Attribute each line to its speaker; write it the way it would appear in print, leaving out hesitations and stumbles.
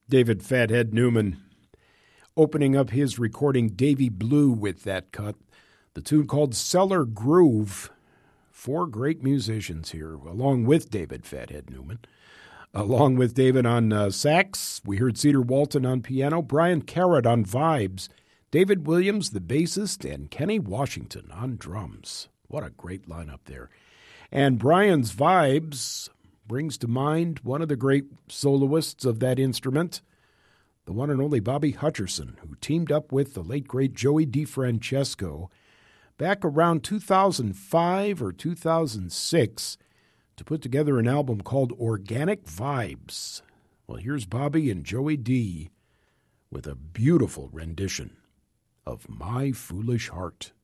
Speaker 1: David Fathead Newman opening up his recording Davy Blue with that cut. The tune called Cellar Groove. Four great musicians here, along with David Fathead Newman. Along with David on sax, we heard Cedar Walton on piano, Brian Carrot on vibes, David Williams, the bassist, and Kenny Washington on drums. What a great lineup there. And Brian's vibes brings to mind one of the great soloists of that instrument, the one and only Bobby Hutcherson, who teamed up with the late, great Joey DeFrancesco back around 2005 or 2006 to put together an album called Organic Vibes. Well, here's Bobby and Joey D with a beautiful rendition of My Foolish Heart.